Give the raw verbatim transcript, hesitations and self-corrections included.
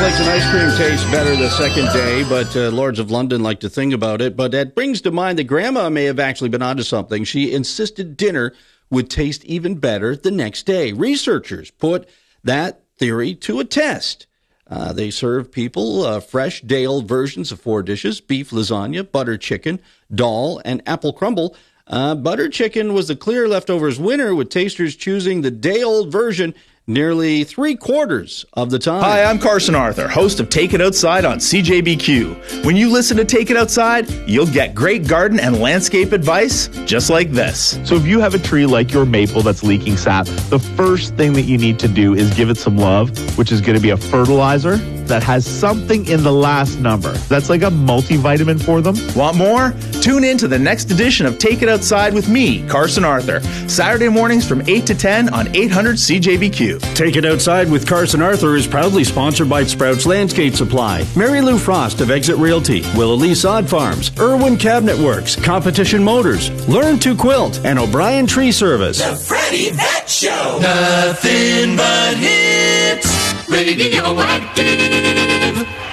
makes an ice cream taste better the second day, but uh, Lords of London like to think about it. But that brings to mind that Grandma may have actually been onto something. She insisted dinner would taste even better the next day. Researchers put that theory to a test. Uh, they serve people uh, fresh day-old versions of four dishes: beef lasagna, butter chicken, dal, and apple crumble. Uh, butter chicken was the clear leftovers winner, with tasters choosing the day-old version nearly three quarters of the time. Hi, I'm Carson Arthur, host of Take It Outside on C J B Q. When you listen to Take It Outside, you'll get great garden and landscape advice just like this. So if you have a tree like your maple that's leaking sap, the first thing that you need to do is give it some love, which is going to be a fertilizer that has something in the last number. That's like a multivitamin for them. Want more? Tune in to the next edition of Take It Outside with me, Carson Arthur, Saturday mornings from eight to ten on eight hundred C J B Q. Take It Outside with Carson Arthur is proudly sponsored by Sprouts Landscape Supply, Mary Lou Frost of Exit Realty, Willallee Sod Farms, Irwin Cabinet Works, Competition Motors, Learn to Quilt, and O'Brien Tree Service. The Freddie Vet Show. Nothing but hits. Radio Active.